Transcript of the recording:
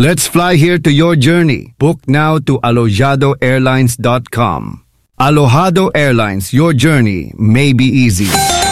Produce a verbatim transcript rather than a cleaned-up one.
Let's fly here to your journey. Book now to alojado airlines dot com. Alojado Airlines, your journey may be easy.